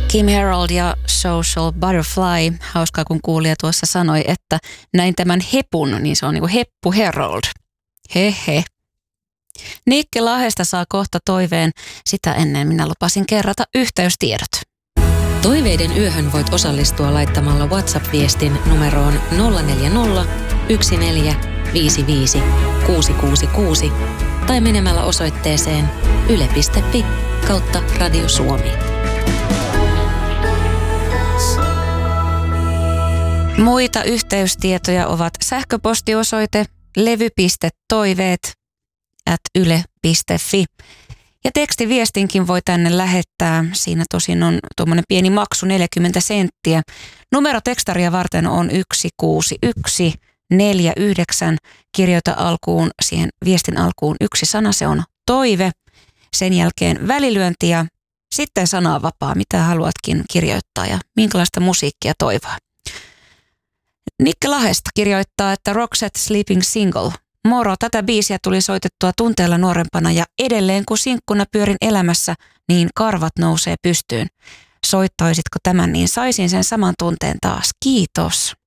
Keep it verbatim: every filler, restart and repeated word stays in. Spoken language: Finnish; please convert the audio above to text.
Kim Harold ja Social Butterfly. Hauskaa, kun kuulija tuossa sanoi, että näin tämän hepun, niin se on niin kuin Heppu Harold. Hehe. Nikke Lahdesta saa kohta toiveen. Sitä ennen minä lupasin kerrata yhteystiedot. Toiveiden yöhön voit osallistua laittamalla WhatsApp-viestin numeroon nolla neljä nolla, yksi neljä, viisi viisi, kuusi kuusi kuusi tai menemällä osoitteeseen yle piste fi kautta Radio Suomi. Muita yhteystietoja ovat sähköpostiosoite levy.toiveet at yle piste fi. Ja tekstiviestinkin voi tänne lähettää. Siinä tosin on tuommoinen pieni maksu, neljäkymmentä senttiä. Numero tekstaria varten on yksi kuusi yksi neljä yhdeksän. Kirjoita alkuun, siihen viestin alkuun yksi sana, se on toive. Sen jälkeen välilyönti ja sitten sananvapaa, mitä haluatkin kirjoittaa ja minkälaista musiikkia toivoa. Nikke Lahdesta kirjoittaa, että Roxette Sleeping Single. Moro, tätä biisiä tuli soitettua tunteella nuorempana ja edelleen kun sinkkuna pyörin elämässä, niin karvat nousee pystyyn. Soittaisitko tämän, niin saisin sen saman tunteen taas. Kiitos.